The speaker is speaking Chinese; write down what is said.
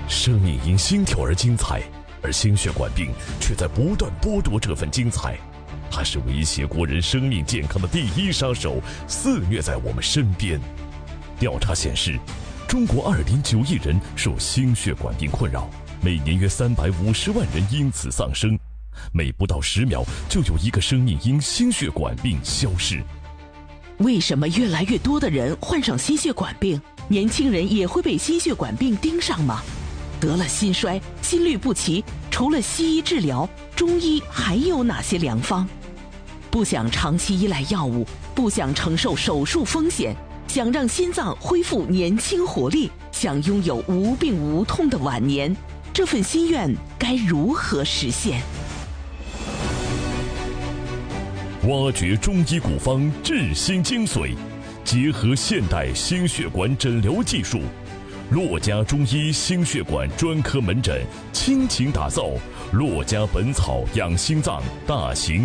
生命因心跳而精彩，而心血管病却在不断剥夺这份精彩。它是威胁国人生命健康的第一杀手，肆虐在我们身边。调查显示，中国2.9亿人受心血管病困扰，每年约350万人因此丧生，每不到10秒就有一个生命因心血管病消逝。 为什么越来越多的人患上心血管病？年轻人也会被心血管病盯上吗？得了心衰、心律不齐，除了西医治疗，中医还有哪些良方？不想长期依赖药物，不想承受手术风险，想让心脏恢复年轻活力，想拥有无病无痛的晚年，这份心愿该如何实现？ 挖掘中医古方治心精髓，结合现代心血管诊疗技术，洛家中医心血管专科门诊倾情打造洛家本草养心脏大型